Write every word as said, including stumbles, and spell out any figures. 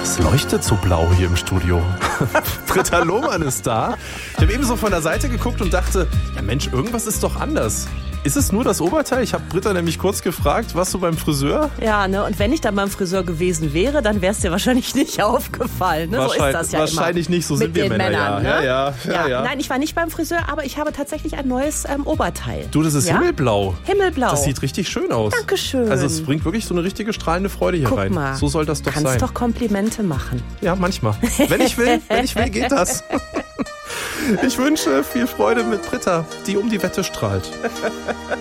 Es leuchtet so blau hier im Studio. Britta Lohmann ist da. Ich habe eben so von der Seite geguckt und dachte, ja Mensch, irgendwas ist doch anders. Ist es nur das Oberteil? Ich habe Britta nämlich kurz gefragt, warst du beim Friseur? Ja, ne? Und wenn ich dann beim Friseur gewesen wäre, dann wäre es dir wahrscheinlich nicht aufgefallen. Ne? So ist das ja Wahrscheinlich immer. nicht, so Mit sind wir den Männer. Männern, ja. Ne? Ja, ja, ja, ja. Nein, ich war nicht beim Friseur, aber ich habe tatsächlich ein neues ähm, Oberteil. Du, das ist ja? himmelblau. Himmelblau. Das sieht richtig schön aus. Dankeschön. Also es bringt wirklich so eine richtige strahlende Freude hier Guck rein. mal, So soll das doch kannst sein. Kannst doch Komplimente machen. Ja, manchmal. Wenn ich will, wenn ich will, geht das. Ich wünsche viel Freude mit Britta, die um die Wette strahlt.